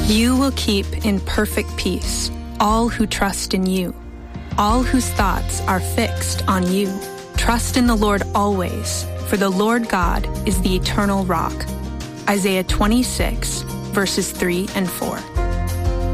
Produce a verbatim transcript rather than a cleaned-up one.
You will keep in perfect peace all who trust in you, all whose thoughts are fixed on you. Trust in the Lord always, for the Lord God is the eternal rock. Isaiah twenty-six, verses three and four.